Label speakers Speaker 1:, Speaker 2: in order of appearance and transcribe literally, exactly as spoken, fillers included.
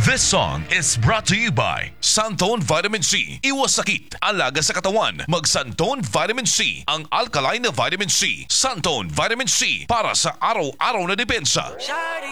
Speaker 1: This song is brought to you by Santone Vitamin C. Iwas sakit, alaga sa katawan. Mag Santone Vitamin C, ang alkaline na vitamin C. Santone Vitamin C para sa araw-araw na depensa.